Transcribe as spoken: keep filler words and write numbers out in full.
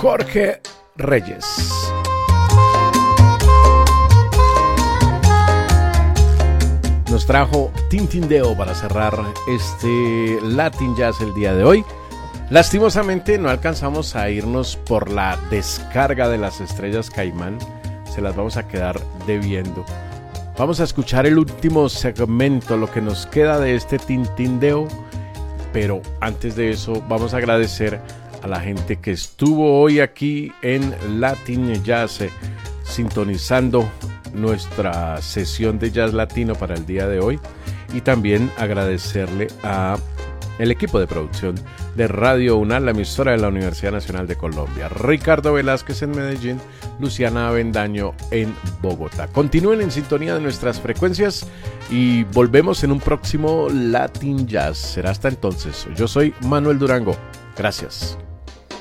Jorge Reyes. Nos trajo Tintindeo para cerrar este Latin Jazz el día de hoy. Lastimosamente no alcanzamos a irnos por la descarga de las estrellas Caimán. Se las vamos a quedar debiendo. Vamos a escuchar el último segmento, lo que nos queda de este Tintindeo. Pero antes de eso vamos a agradecer a la gente que estuvo hoy aquí en Latin Jazz, eh, sintonizando nuestra sesión de jazz latino para el día de hoy. Y también agradecerle a el equipo de producción de Radio UNAL, la emisora de la Universidad Nacional de Colombia. Ricardo Velázquez en Medellín, Luciana Avendaño en Bogotá. Continúen en sintonía de nuestras frecuencias y volvemos en un próximo Latin Jazz. Será hasta entonces. Yo soy Manuel Durango. Gracias.